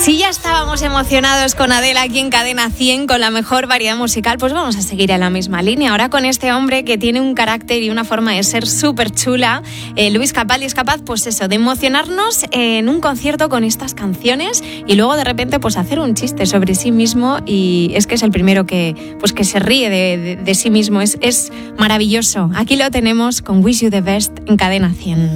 Si ya estábamos emocionados con Adele aquí en Cadena 100 con la mejor variedad musical, pues vamos a seguir en la misma línea. Ahora con este hombre que tiene un carácter y una forma de ser súper chula, Lewis Capaldi es capaz, pues eso, de emocionarnos en un concierto con estas canciones y luego de repente pues hacer un chiste sobre sí mismo, y es que es el primero que se ríe de sí mismo. Es maravilloso. Aquí lo tenemos con Wish You the Best en Cadena 100.